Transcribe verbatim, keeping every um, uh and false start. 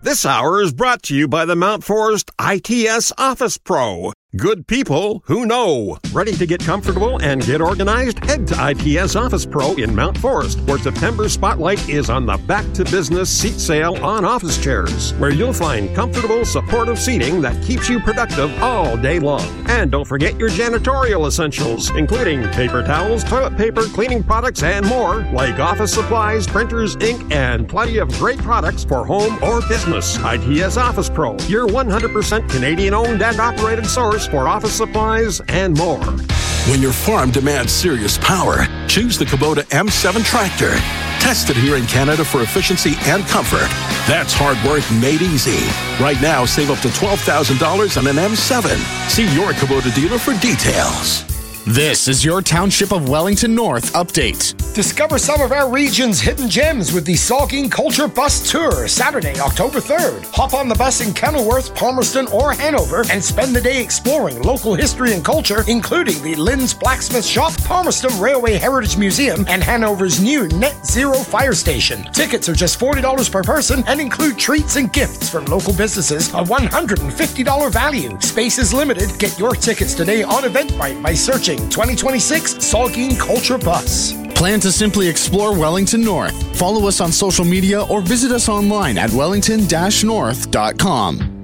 This hour is brought to you by the Mount Forest I T S Office Pro. Good people who know. Ready to get comfortable and get organized? Head to I T S Office Pro in Mount Forest, where September's spotlight is on the Back to Business seat sale on office chairs, where you'll find comfortable, supportive seating that keeps you productive all day long. And don't forget your janitorial essentials, including paper towels, toilet paper, cleaning products, and more, like office supplies, printers, ink, and plenty of great products for home or business. I T S Office Pro, your one hundred percent Canadian-owned and operated source for office supplies and more. When your farm demands serious power, choose the Kubota M seven tractor. Tested here in Canada for efficiency and comfort. That's hard work made easy. Right now, save up to twelve thousand dollars on an M seven. See your Kubota dealer for details. This is your Township of Wellington North update. Discover some of our region's hidden gems with the Saugeen Culture Bus Tour, Saturday, October third. Hop on the bus in Kenilworth, Palmerston, or Hanover and spend the day exploring local history and culture, including the Lynn's Blacksmith Shop, Palmerston Railway Heritage Museum, and Hanover's new Net Zero Fire Station. Tickets are just forty dollars per person and include treats and gifts from local businesses, a one hundred fifty dollars value. Space is limited. Get your tickets today on Eventbrite by searching twenty twenty-six Saugeen Culture Bus. Plan to simply explore Wellington North. Follow us on social media or visit us online at wellington dash north dot com.